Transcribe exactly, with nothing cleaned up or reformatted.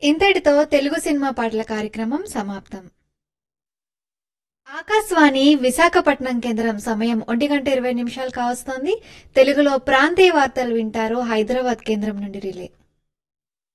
ఇంతటితో తెలుగు సినిమా పాటల కార్యక్రమం సమాప్తం. ఆకాశవాణి విశాఖపట్నం కేంద్రం సమయం ఒంటి గంట ఇరవై నిమిషాలు కావస్తోంది. తెలుగులో ప్రాంతీయ వార్తలు వింటారు హైదరాబాద్ కేంద్రం నుండి రిలే.